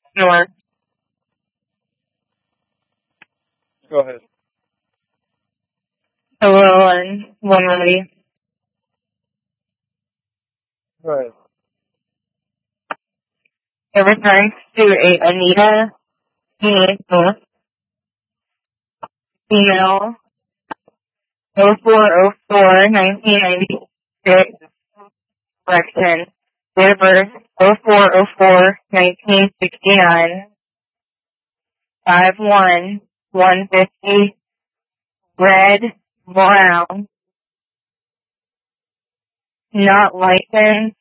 North. Go ahead. Hello and Wimberley. Go ahead. It returns to a Anita Smith, female, 04/04/1996, correction, date of birth, 04/04/1969, 5'1", 150, red, brown, not licensed,